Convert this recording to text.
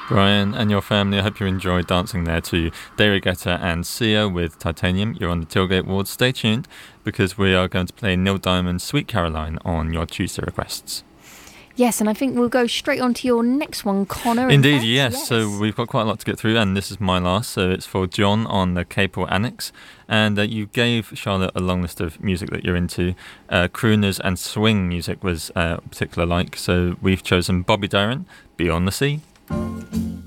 Brian and your family, I hope you enjoyed dancing there to David Guetta and Sia with Titanium. You're on the Tailgate Awards. Stay tuned because we are going to play Neil Diamond's Sweet Caroline on your Tuesday requests. Yes, and I think we'll go straight on to your next one, Connor. Indeed, yes. So we've got quite a lot to get through, and this is my last. So it's for John on the Capel Annex. And you gave Charlotte a long list of music that you're into. Crooners and swing music was particular like. So we've chosen Bobby Darin, Beyond the Sea.